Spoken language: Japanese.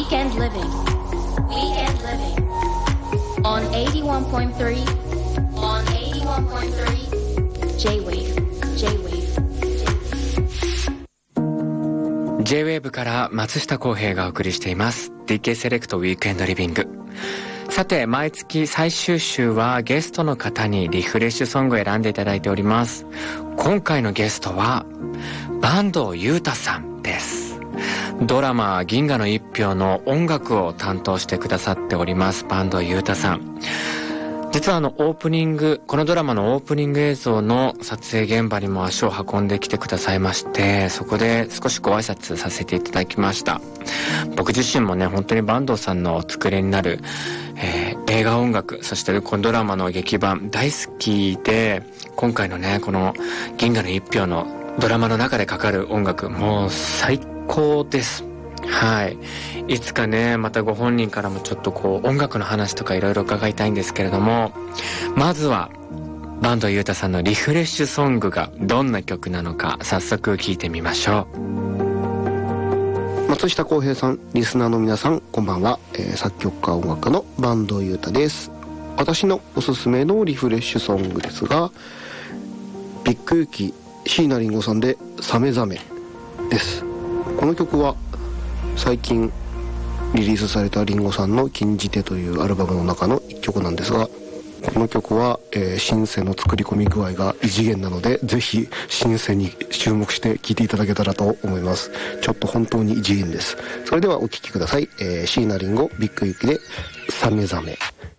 Weekend Living on 81.3 J-Wave から松下洸平がお送りしています DK セレクトウィークエンドリビング。さて、毎月最終週はゲストの方にリフレッシュソングを選んでいただいております。今回のゲストは坂東祐太さんです。ドラマ銀河の一票の音楽を担当してくださっております坂東祐太さん。実はオープニング、このドラマのオープニング映像の撮影現場にも足を運んできてくださいまして、そこで少しご挨拶させていただきました。僕自身もね、本当に坂東さんのお作りになる、映画音楽、そしてこのドラマの劇版大好きで、今回のね、この銀河の一票のドラマの中でかかる音楽、もう最高です。はい。いつかね、またご本人からもちょっと音楽の話とかいろいろ伺いたいんですけれども、まずは坂東祐太さんのリフレッシュソングがどんな曲なのか早速聞いてみましょう。松下洸平さん、リスナーの皆さん、こんばんは。作曲家音楽家の坂東祐太です。私のおすすめのリフレッシュソングですが、ビッグユキ椎名林檎さんでサメザメです。この曲は最近リリースされた林檎さんの禁じ手というアルバムの中の一曲なんですが、この曲は、シンセの作り込み具合が異次元なので、ぜひシンセに注目して聴いていただけたらと思います。ちょっと本当に異次元です。それではお聴きください。椎名林檎ビッグユキでサメザメ。